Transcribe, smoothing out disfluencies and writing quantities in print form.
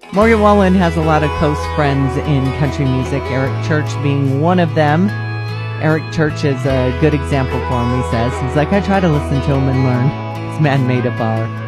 Morgan Wallen has a lot of close friends in country music, Eric Church being one of them. Eric Church is a good example for him, he says. He's like, I try to listen to him and learn. This man made a bar.